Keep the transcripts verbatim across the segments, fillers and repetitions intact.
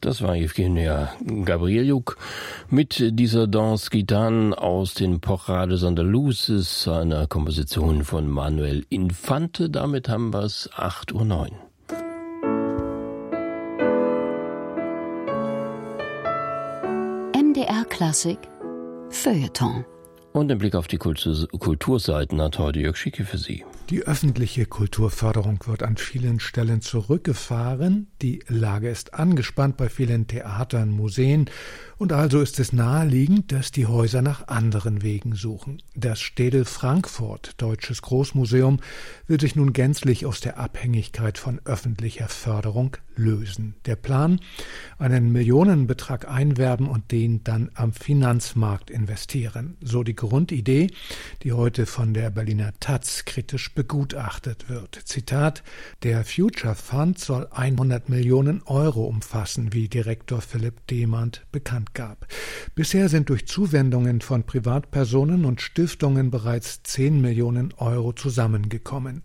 Das war Evgenia Gabrieliuk mit dieser Danse Gitane aus den Porrades Andaluces, einer Komposition von Manuel Infante. Damit haben wir es acht Uhr neun. M D R Klassik Feuilleton. Und den Blick auf die Kultur- Kulturseiten hat heute Jörg Schicke für Sie. Die öffentliche Kulturförderung wird an vielen Stellen zurückgefahren. Die Lage ist angespannt bei vielen Theatern, Museen. Und also ist es naheliegend, dass die Häuser nach anderen Wegen suchen. Das Städel Frankfurt, Deutsches Großmuseum, will sich nun gänzlich aus der Abhängigkeit von öffentlicher Förderung lösen. Der Plan: einen Millionenbetrag einwerben und den dann am Finanzmarkt investieren. So die Grundidee, die heute von der Berliner Taz kritisch begutachtet wird. Zitat: Der Future Fund soll hundert Millionen Euro umfassen, wie Direktor Philipp Demand bekannt gab. Bisher sind durch Zuwendungen von Privatpersonen und Stiftungen bereits zehn Millionen Euro zusammengekommen.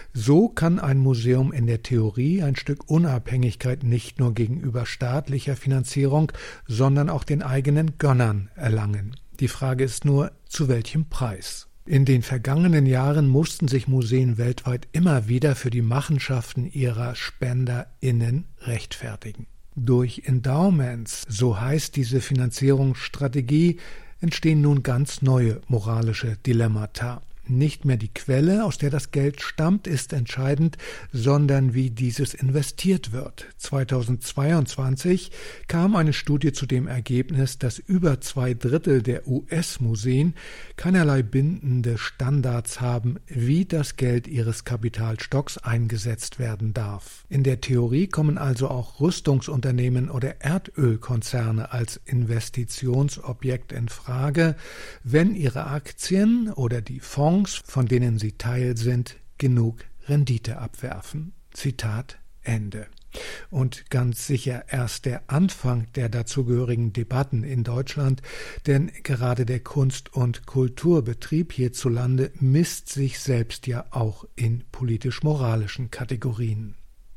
So kann ein Museum in der Theorie ein Stück Unabhängigkeit nicht nur gegenüber staatlicher Finanzierung, sondern auch den eigenen Gönnern erlangen. Die Frage ist nur, zu welchem Preis? In den vergangenen Jahren mussten sich Museen weltweit immer wieder für die Machenschaften ihrer SpenderInnen rechtfertigen. Durch Endowments, so heißt diese Finanzierungsstrategie, entstehen nun ganz neue moralische Dilemmata. Nicht mehr die Quelle, aus der das Geld stammt, ist entscheidend, sondern wie dieses investiert wird. zweitausendzweiundzwanzig kam eine Studie zu dem Ergebnis, dass über zwei Drittel der U S-Museen keinerlei bindende Standards haben, wie das Geld ihres Kapitalstocks eingesetzt werden darf. In der Theorie kommen also auch Rüstungsunternehmen oder Erdölkonzerne als Investitionsobjekt in Frage, wenn ihre Aktien oder die Fonds, von denen sie Teil sind, genug Rendite abwerfen. Zitat Ende. Und ganz sicher erst der Anfang der dazugehörigen Debatten in Deutschland, denn gerade der Kunst- und Kulturbetrieb hierzulande misst sich selbst ja auch in politisch-moralischen Kategorien.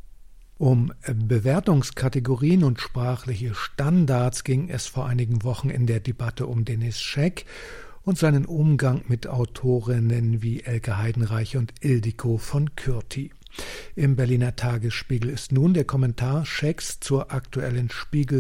Um Bewertungskategorien und sprachliche Standards ging es vor einigen Wochen in der Debatte um Denis Scheck und seinen Umgang mit Autorinnen wie Elke Heidenreich und Ildiko von Kürti. Im Berliner Tagesspiegel ist nun der Kommentar Schecks zur aktuellen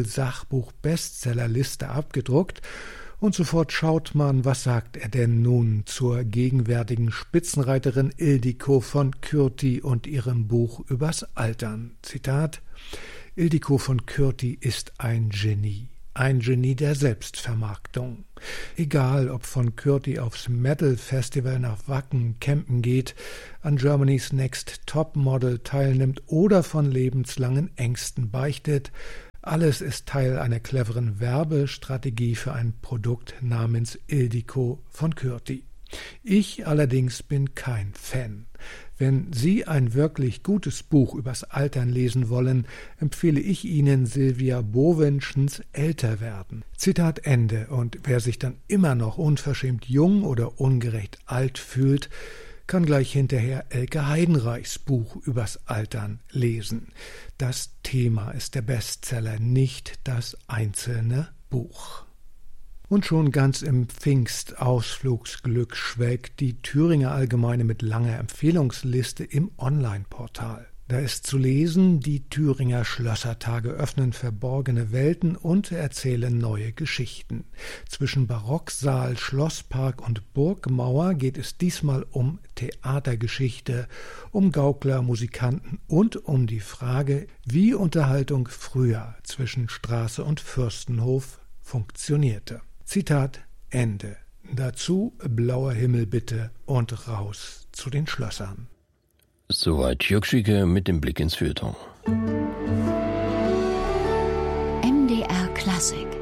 Spiegel-Sachbuch-Bestsellerliste abgedruckt und sofort schaut man, was sagt er denn nun zur gegenwärtigen Spitzenreiterin Ildiko von Kürti und ihrem Buch übers Altern. Zitat: Ildiko von Kürti ist ein Genie. Ein Genie der Selbstvermarktung. Egal, ob von Kürti aufs Metal-Festival nach Wacken campen geht, an Germany's Next Topmodel teilnimmt oder von lebenslangen Ängsten beichtet, alles ist Teil einer cleveren Werbestrategie für ein Produkt namens Ildiko von Kürti. Ich allerdings bin kein Fan. Wenn Sie ein wirklich gutes Buch übers Altern lesen wollen, empfehle ich Ihnen Silvia Bovenschens Älterwerden. Zitat Ende. Und wer sich dann immer noch unverschämt jung oder ungerecht alt fühlt, kann gleich hinterher Elke Heidenreichs Buch übers Altern lesen. Das Thema ist der Bestseller, nicht das einzelne Buch. Und schon ganz im Pfingstausflugsglück schwelgt die Thüringer Allgemeine mit langer Empfehlungsliste im Online-Portal. Da ist zu lesen: Die Thüringer Schlössertage öffnen verborgene Welten und erzählen neue Geschichten. Zwischen Barocksaal, Schlosspark und Burgmauer geht es diesmal um Theatergeschichte, um Gaukler, Musikanten und um die Frage, wie Unterhaltung früher zwischen Straße und Fürstenhof funktionierte. Zitat Ende. Dazu blauer Himmel bitte und raus zu den Schlössern. Soweit Jörg Schicke mit dem Blick ins Feuilleton. M D R Klassik.